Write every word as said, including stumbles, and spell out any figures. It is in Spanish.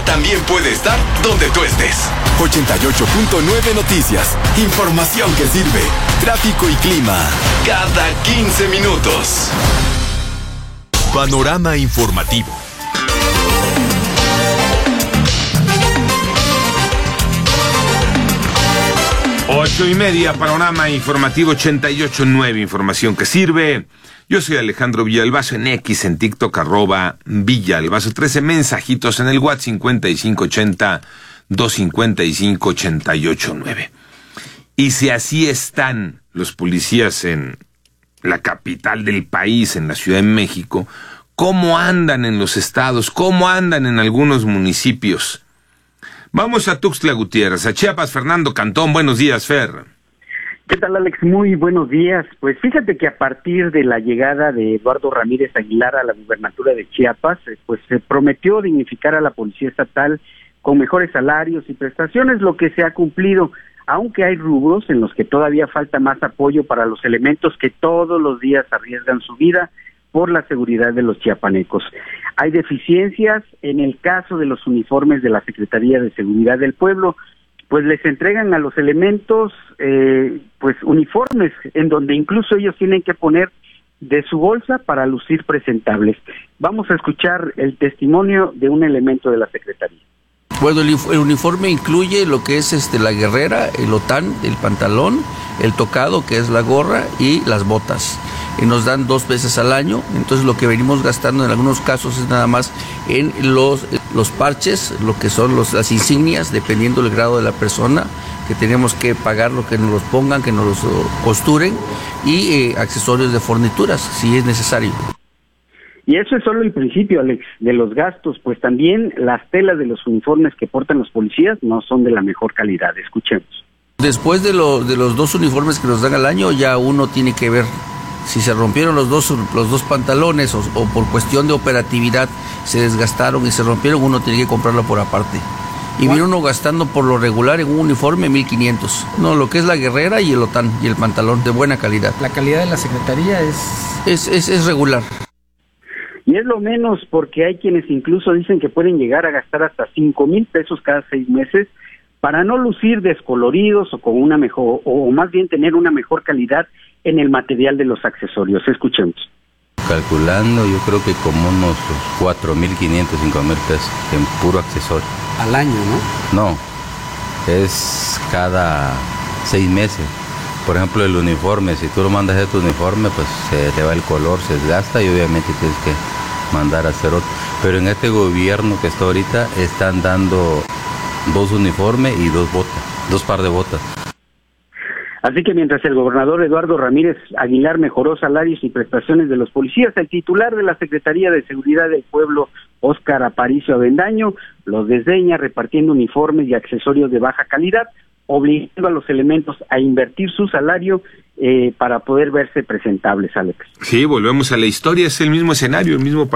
también puede estar donde tú estés. ochenta y ocho punto nueve Noticias. Información que sirve. Tráfico y clima cada quince minutos. Panorama informativo. Ocho y media, panorama informativo ochenta y ocho punto nueve, información que sirve. Yo soy Alejandro Villalbazo, en X, en TikTok, arroba Villalbazo. trece mensajitos en el WhatsApp, cincuenta y cinco ochenta, doscientos cincuenta y cinco, ochenta y ocho nueve. Y si así están los policías en la capital del país, en la Ciudad de México, ¿cómo andan en los estados? ¿Cómo andan en algunos municipios? Vamos a Tuxtla Gutiérrez, a Chiapas. Fernando Cantón, buenos días, Fer. ¿Qué tal, Alex? Muy buenos días. Pues fíjate que a partir de la llegada de Eduardo Ramírez Aguilar a la gubernatura de Chiapas, pues se prometió dignificar a la policía estatal con mejores salarios y prestaciones, lo que se ha cumplido, aunque hay rubros en los que todavía falta más apoyo para los elementos que todos los días arriesgan su vida por la seguridad de los chiapanecos. Hay deficiencias en el caso de los uniformes de la Secretaría de Seguridad del Pueblo, pues les entregan a los elementos eh, pues uniformes en donde incluso ellos tienen que poner de su bolsa para lucir presentables. Vamos a escuchar el testimonio de un elemento de la Secretaría. Bueno, el, el uniforme incluye lo que es este la guerrera, el otán, el pantalón, el tocado, que es la gorra, y las botas. Y nos dan dos veces al año, entonces lo que venimos gastando en algunos casos es nada más en los, los parches, lo que son los, las insignias, dependiendo del grado de la persona, que tenemos que pagar lo que nos los pongan, que nos los costuren, y eh, accesorios de fornituras, si es necesario. Y eso es solo el principio, Alex, de los gastos, pues también las telas de los uniformes que portan los policías no son de la mejor calidad. Escuchemos. Después de, lo, de los dos uniformes que nos dan al año, ya uno tiene que ver si se rompieron los dos los dos pantalones o, o por cuestión de operatividad se desgastaron y se rompieron, uno tiene que comprarlo por aparte. Y viene uno gastando por lo regular en un uniforme mil quinientos. No, lo que es la guerrera y el otán y el pantalón de buena calidad. La calidad de la Secretaría es... Es, es, es regular. Y es lo menos, porque hay quienes incluso dicen que pueden llegar a gastar hasta cinco mil pesos cada seis meses para no lucir descoloridos o con una mejor, o más bien tener una mejor calidad en el material de los accesorios. Escuchemos. Calculando, yo creo que como unos cuatro mil quinientos, cinco mil pesos en puro accesorio. Al año, ¿no? No, es cada seis meses. Por ejemplo, el uniforme, si tú lo mandas a tu uniforme, pues se te va el color, se desgasta y obviamente tienes que mandar a hacer otro. Pero en este gobierno que está ahorita, están dando dos uniformes y dos botas, dos par de botas. Así que mientras el gobernador Eduardo Ramírez Aguilar mejoró salarios y prestaciones de los policías, el titular de la Secretaría de Seguridad del Pueblo, Óscar Aparicio Avendaño, los desdeña repartiendo uniformes y accesorios de baja calidad, obligando a los elementos a invertir su salario eh, para poder verse presentables, Alex. Sí, volvemos a la historia, es el mismo escenario, el mismo